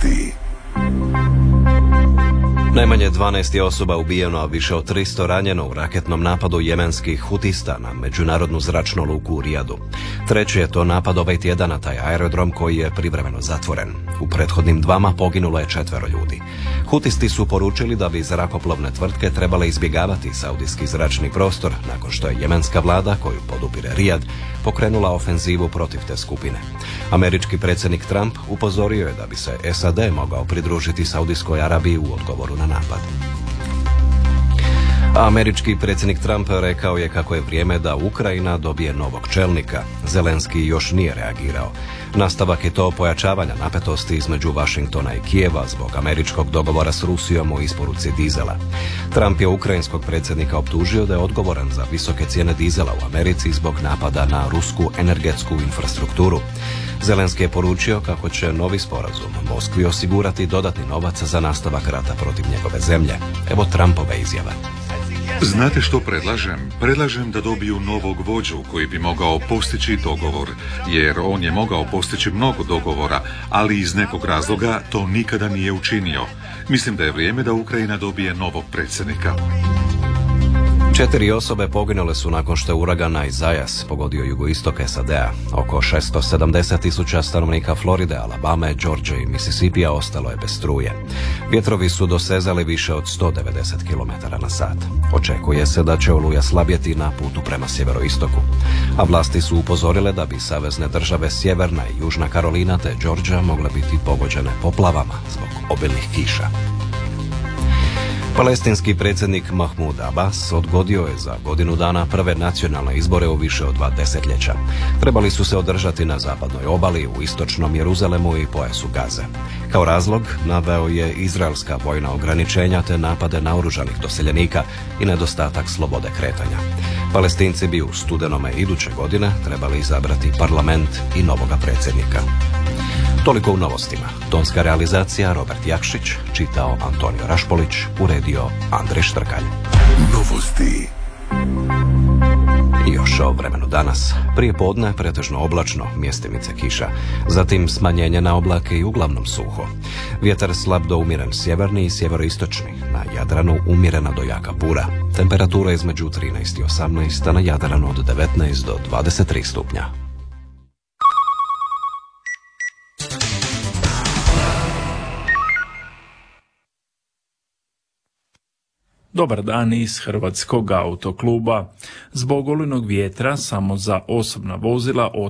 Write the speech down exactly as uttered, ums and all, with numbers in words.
Novosti. Najmanje dvanaest je osoba ubijeno, a više od tristo ranjeno u raketnom napadu jemenskih Hutista na međunarodnu zračnu luku u Rijadu. Treći je to napad ovaj tjedan na taj aerodrom koji je privremeno zatvoren. U prethodnim dvama poginulo je četvero ljudi. Hutisti su poručili da bi zrakoplovne tvrtke trebale izbjegavati saudijski zračni prostor nakon što je jemenska vlada, koju podupire Rijad, pokrenula ofenzivu protiv te skupine. Američki predsjednik Trump upozorio je da bi se S A D mogao pridružiti Saudijskoj Arabiji u odgovoru na napad. A američki predsjednik Trump rekao je kako je vrijeme da Ukrajina dobije novog čelnika. Zelenski još nije reagirao. Nastavak je to pojačavanja napetosti između Washingtona i Kijeva zbog američkog dogovora s Rusijom o isporuci dizela. Trump je ukrajinskog predsjednika optužio da je odgovoran za visoke cijene dizela u Americi zbog napada na rusku energetsku infrastrukturu. Zelenski je poručio kako će novi sporazum Moskvi osigurati dodatni novac za nastavak rata protiv njegove zemlje. Evo Trumpove izjave. Znate što predlažem? Predlažem da dobiju novog vođu koji bi mogao postići dogovor, jer on je mogao postići mnogo dogovora, ali iz nekog razloga to nikada nije učinio. Mislim da je vrijeme da Ukrajina dobije novog predsjednika. Četiri osobe poginule su nakon što je uragan Isaias pogodio jugoistok S A D-a. Oko šesto sedamdeset tisuća stanovnika Floride, Alabame, Georgije i Mississippija ostalo je bez struje. Vjetrovi su dosezali više od sto devedeset kilometara na sat. Očekuje se da će oluja slabjeti na putu prema sjeveroistoku. A vlasti su upozorile da bi savezne države Sjeverna i Južna Karolina te Georgia mogle biti pogođene poplavama zbog obilnih kiša. Palestinski predsjednik Mahmud Abbas odgodio je za godinu dana prve nacionalne izbore u više od dva desetljeća. Trebali su se održati na zapadnoj obali, u istočnom Jeruzalemu i pojasu Gaze. Kao razlog naveo je izraelska vojna ograničenja te napade naoružanih doseljenika i nedostatak slobode kretanja. Palestinci bi u studenome iduće godine trebali izabrati parlament i novoga predsjednika. Toliko u novostima. Tonska realizacija Robert Jakšić, čitao Antonio Rašpolić, uredio Andrej Štrkalj. Novosti. I još o vremenu danas. Prije podne pretežno oblačno, mjestimice kiša. Zatim smanjenje na oblake i uglavnom suho. Vjetar slab do umjeren sjeverni i sjeveroistočni. Na Jadranu umjerena do jaka bura. Temperatura između trinaest i osamnaest, a na Jadranu od devetnaest do dvadeset tri stupnja. Dobar dan iz Hrvatskog autokluba. Zbog olujnog vjetra samo za osobna vozila